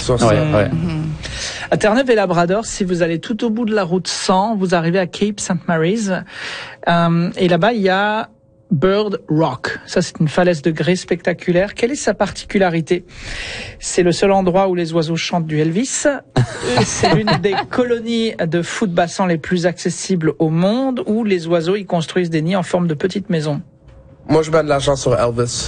sur ça. Ouais. À Terre-Neuve-et-Labrador, si vous allez tout au bout de la route 100, vous arrivez à Cape St. Mary's. Et là-bas, il y a Bird Rock. Ça, c'est une falaise de grès spectaculaire. Quelle est sa particularité? C'est le seul endroit où les oiseaux chantent du Elvis. C'est l'une des colonies de fous de bassin les plus accessibles au monde, où les oiseaux y construisent des nids en forme de petites maisons. Moi, je mets de l'argent sur Elvis.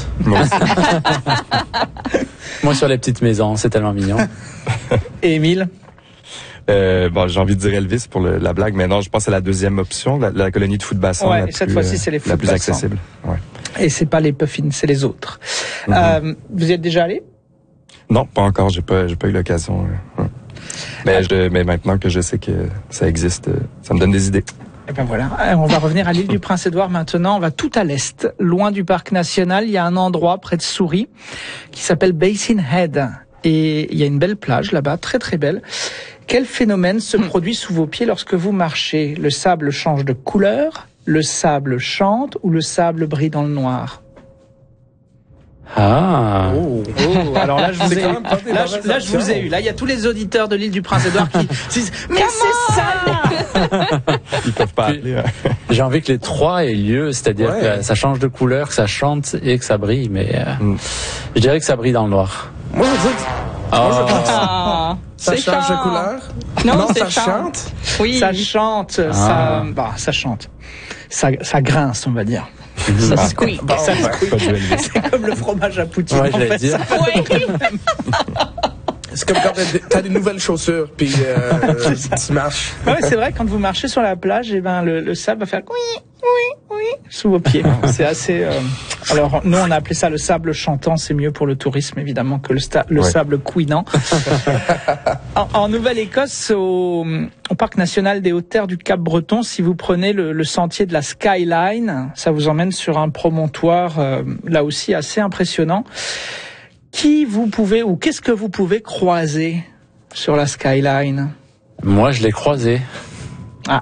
Moi, sur les petites maisons, c'est tellement mignon. Et Émile? J'ai envie de dire Elvis pour la blague, mais non, je pense que c'est la deuxième option, la colonie de fous de bassin. Ouais, cette fois-ci, c'est les fous la de plus bassin. accessible. Ouais. Et c'est pas les puffins, c'est les autres. Vous y êtes déjà allé? Non, pas encore. J'ai pas eu l'occasion. Mais maintenant que je sais que ça existe, ça me donne des idées. Et ben voilà, on va revenir à l'île du Prince-Édouard maintenant. On va tout à l'est, loin du parc national. Il y a un endroit près de Souris qui s'appelle Basin Head. Et il y a une belle plage là-bas, très très belle. Quel phénomène se produit sous vos pieds lorsque vous marchez? Le sable change de couleur, le sable chante ou le sable brille dans le noir? Ah. Alors là, je vous ai eu. Là, je vous ai eu. Là, il y a tous les auditeurs de l'île du Prince-Édouard qui disent « Mais c'est ça !» Ils peuvent pas appeler. J'ai envie que les trois aient lieu, c'est-à-dire que ça change de couleur, que ça chante et que ça brille, mais je dirais que ça brille dans le noir. Moi, je dis ça change de couleur. Non, ça chante. Oui, ça chante. Ça chante. Ça grince, on va dire. Ça squeak. C'est comme le fromage à Poutine. Ouais, en fait, dire. C'est comme quand t'as des nouvelles chaussures, puis tu marches. Ouais, c'est vrai, quand vous marchez sur la plage, et ben le sable va faire oui sous vos pieds. C'est assez. Alors nous, on a appelé ça le sable chantant. C'est mieux pour le tourisme évidemment que le sable couinant. En Nouvelle-Écosse, au parc national des Hautes-Terres du Cap-Breton, si vous prenez le sentier de la Skyline, ça vous emmène sur un promontoire là aussi assez impressionnant. Qu'est-ce que vous pouvez croiser sur la Skyline? Moi, je l'ai croisé. Ah.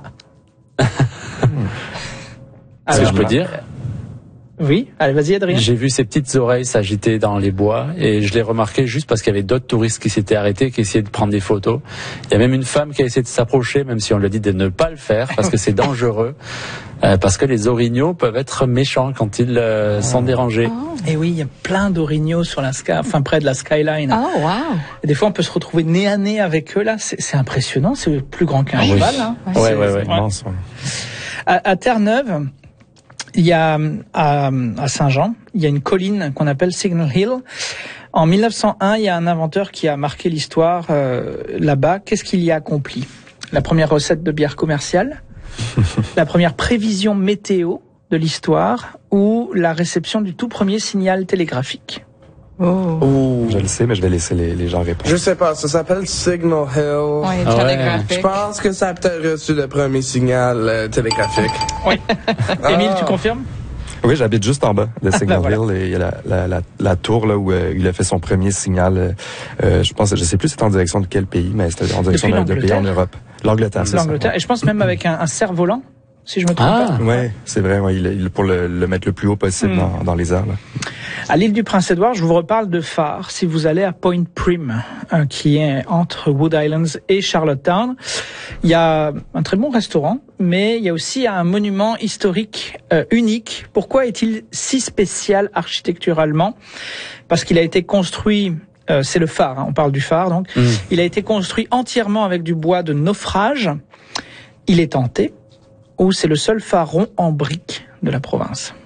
Est-ce que je peux dire? Oui, allez, vas-y Adrien. J'ai vu ses petites oreilles s'agiter dans les bois et je l'ai remarqué juste parce qu'il y avait d'autres touristes qui s'étaient arrêtés, qui essayaient de prendre des photos. Il y a même une femme qui a essayé de s'approcher, même si on lui a dit de ne pas le faire parce que c'est dangereux, parce que les orignaux peuvent être méchants quand ils sont dérangés. Et oui, il y a plein d'orignaux sur près de la Skyline. Oh, wow. Et des fois, on peut se retrouver nez à nez avec eux là. C'est impressionnant, c'est plus grand qu'un cheval. Hein. Ouais. Immense, À Terre-Neuve, il y a à Saint-Jean, il y a une colline qu'on appelle Signal Hill. En 1901, il y a un inventeur qui a marqué l'histoire là-bas. Qu'est-ce qu'il y a accompli? La première recette de bière commerciale, la première prévision météo de l'histoire ou la réception du tout premier signal télégraphique? Je le sais, mais je vais laisser les gens répondre. Je sais pas, ça s'appelle Signal Hill. Oui, télégraphique. Je pense que ça a peut-être reçu le premier signal télégraphique. Oui. Émile, tu confirmes? Oui, j'habite juste en bas de Signal Hill et il y a la tour là où il a fait son premier signal. Je sais plus c'était en direction de quel pays, mais c'était en direction d'un pays en Europe. L'Angleterre, c'est ça. Et je pense même avec un cerf-volant, si je me trompe pas. Ouais, c'est vrai. Ouais, pour le mettre le plus haut possible dans les airs. Là. À l'île du Prince-Édouard, je vous reparle de phare. Si vous allez à Point Prim, qui est entre Wood Islands et Charlottetown, il y a un très bon restaurant, mais il y a aussi un monument historique unique. Pourquoi est-il si spécial architecturalement? Parce qu'il a été construit, c'est le phare, hein, on parle du phare donc, il a été construit entièrement avec du bois de naufrage. Il est hanté, ou c'est le seul phare rond en briques de la province.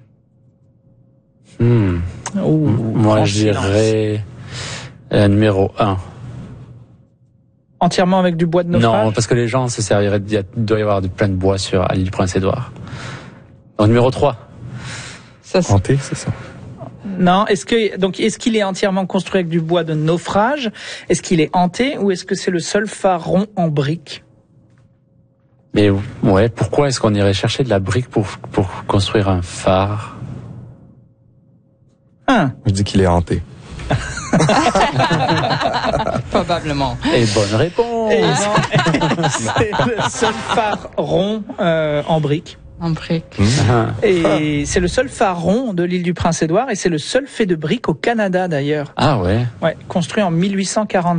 Moi, je dirais numéro 1. Entièrement avec du bois de naufrage? Non, parce que les gens se serviraient. Il doit y avoir plein de bois à l'île du Prince-Édouard. Donc, numéro 3. Hanté, c'est ça? Non, est-ce qu'il est entièrement construit avec du bois de naufrage? Est-ce qu'il est hanté ou est-ce que c'est le seul phare rond en briques? Mais ouais, pourquoi est-ce qu'on irait chercher de la brique pour construire un phare? Je dis qu'il est hanté. Probablement. Et bonne réponse. C'est le seul phare rond en briques. En briques. Et c'est le seul phare rond de l'île du Prince-Édouard et c'est le seul fait de briques au Canada d'ailleurs. Ah ouais. Ouais, construit en 1840.